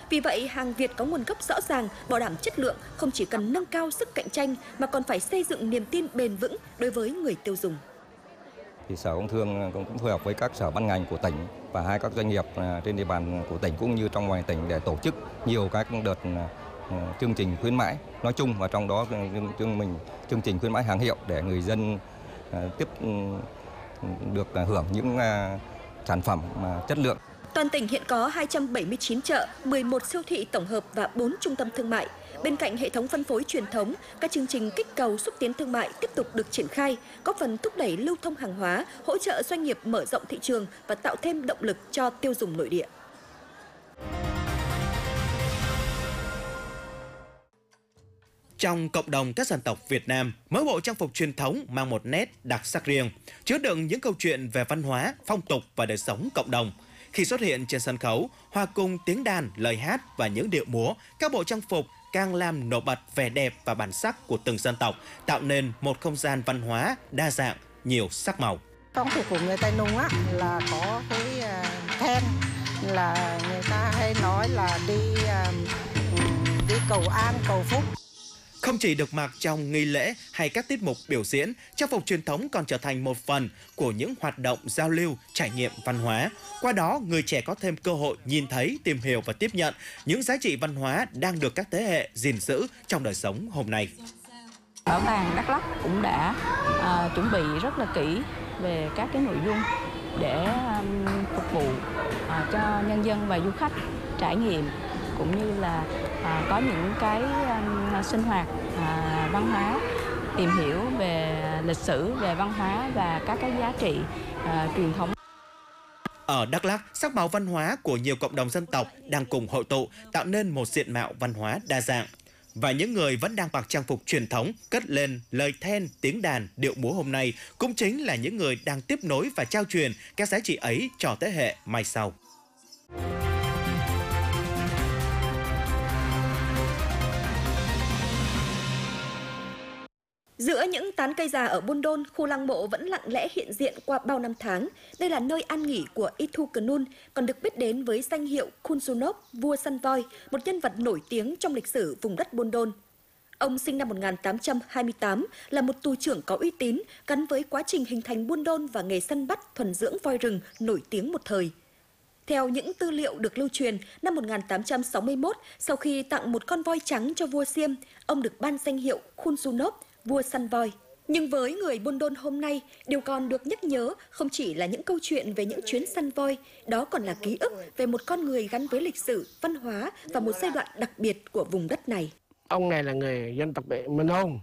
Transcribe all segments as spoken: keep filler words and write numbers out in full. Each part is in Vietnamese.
Vì vậy, hàng Việt có nguồn gốc rõ ràng, bảo đảm chất lượng không chỉ cần nâng cao sức cạnh tranh mà còn phải xây dựng niềm tin bền vững đối với người tiêu dùng. Thì Sở Công Thương cũng phối hợp với các sở ban ngành của tỉnh và hai các doanh nghiệp trên địa bàn của tỉnh cũng như trong ngoài tỉnh để tổ chức nhiều các đợt chương trình khuyến mãi nói chung, và trong đó chương mình chương trình khuyến mãi hàng hiệu để người dân tiếp được hưởng những sản phẩm chất lượng. Toàn tỉnh hiện có hai trăm bảy mươi chín chợ, mười một siêu thị tổng hợp và bốn trung tâm thương mại. Bên cạnh hệ thống phân phối truyền thống, các chương trình kích cầu xúc tiến thương mại tiếp tục được triển khai, góp phần thúc đẩy lưu thông hàng hóa, hỗ trợ doanh nghiệp mở rộng thị trường và tạo thêm động lực cho tiêu dùng nội địa. Trong cộng đồng các dân tộc Việt Nam, mỗi bộ trang phục truyền thống mang một nét đặc sắc riêng, chứa đựng những câu chuyện về văn hóa, phong tục và đời sống cộng đồng. Khi xuất hiện trên sân khấu, hòa cùng tiếng đàn, lời hát và những điệu múa, các bộ trang phục càng làm nổi bật vẻ đẹp và bản sắc của từng dân tộc, tạo nên một không gian văn hóa đa dạng, nhiều sắc màu. Phong tục của người Tây Nung á là có cái then, là người ta hay nói là đi đi cầu an, cầu phúc. Không chỉ được mặc trong nghi lễ hay các tiết mục biểu diễn, trang phục truyền thống còn trở thành một phần của những hoạt động giao lưu, trải nghiệm văn hóa. Qua đó, người trẻ có thêm cơ hội nhìn thấy, tìm hiểu và tiếp nhận những giá trị văn hóa đang được các thế hệ gìn giữ trong đời sống hôm nay. Bảo tàng Đắk Lắk cũng đã uh, chuẩn bị rất là kỹ về các cái nội dung để um, phục vụ uh, cho nhân dân và du khách trải nghiệm, cũng như là à, có những cái um, sinh hoạt à, văn hóa, tìm hiểu về lịch sử, về văn hóa và các cái giá trị à, truyền thống. Ở Đắk Lắk, sắc màu văn hóa của nhiều cộng đồng dân tộc đang cùng hội tụ tạo nên một diện mạo văn hóa đa dạng. Và những người vẫn đang mặc trang phục truyền thống, cất lên lời then, tiếng đàn, điệu múa hôm nay cũng chính là những người đang tiếp nối và trao truyền các giá trị ấy cho thế hệ mai sau. Giữa những tán cây già ở Buôn Đôn, khu lăng mộ vẫn lặng lẽ hiện diện qua bao năm tháng. Đây là nơi an nghỉ của Itu Cnun, còn được biết đến với danh hiệu Khunsunop, vua săn voi, một nhân vật nổi tiếng trong lịch sử vùng đất Buôn Đôn. Ông sinh năm một nghìn tám trăm hai mươi tám, là một tù trưởng có uy tín, gắn với quá trình hình thành Buôn Đôn và nghề săn bắt, thuần dưỡng voi rừng nổi tiếng một thời. Theo những tư liệu được lưu truyền, năm một nghìn tám trăm sáu mươi mốt, sau khi tặng một con voi trắng cho vua Xiêm, ông được ban danh hiệu Khunsunop, vua săn voi. Nhưng với người Buôn Đôn hôm nay, điều còn được nhắc nhớ không chỉ là những câu chuyện về những chuyến săn voi, đó còn là ký ức về một con người gắn với lịch sử, văn hóa và một giai đoạn đặc biệt của vùng đất này. Ông này là người dân tộc Mân Âu.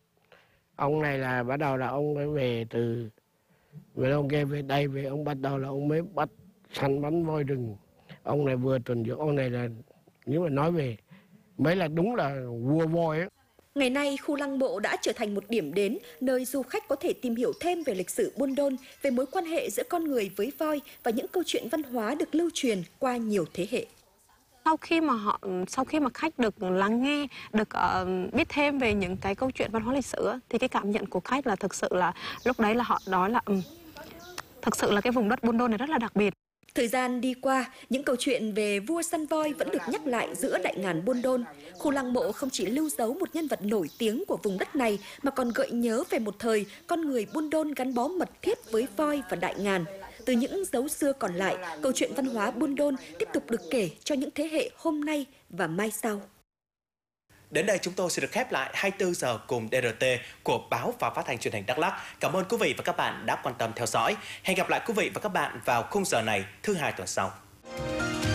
Ông này là bắt đầu là ông mới về từ về ông kia về đây về ông bắt đầu là ông mới bắt săn bắn voi rừng. Ông này vừa tuần dưỡng, ông này là nếu mà nói về mới là đúng là vua voi ấy. Ngày nay, khu lăng mộ đã trở thành một điểm đến nơi du khách có thể tìm hiểu thêm về lịch sử Buôn Đôn, về mối quan hệ giữa con người với voi và những câu chuyện văn hóa được lưu truyền qua nhiều thế hệ. Sau khi mà họ, sau khi mà khách được lắng nghe, được uh, biết thêm về những cái câu chuyện văn hóa lịch sử, thì cái cảm nhận của khách là thực sự là lúc đấy là họ nói là um, thực sự là cái vùng đất Buôn Đôn này rất là đặc biệt. Thời gian đi qua, những câu chuyện về vua săn voi vẫn được nhắc lại giữa đại ngàn Buôn Đôn. Khu lăng mộ không chỉ lưu dấu một nhân vật nổi tiếng của vùng đất này, mà còn gợi nhớ về một thời con người Buôn Đôn gắn bó mật thiết với voi và đại ngàn. Từ những dấu xưa còn lại, câu chuyện văn hóa Buôn Đôn tiếp tục được kể cho những thế hệ hôm nay và mai sau. Đến đây chúng tôi sẽ được khép lại hai mươi tư giờ cùng đê rờ tê của báo và phát thanh truyền hình Đắk Lắk. Cảm ơn quý vị và các bạn đã quan tâm theo dõi. Hẹn gặp lại quý vị và các bạn vào khung giờ này thứ hai tuần sau.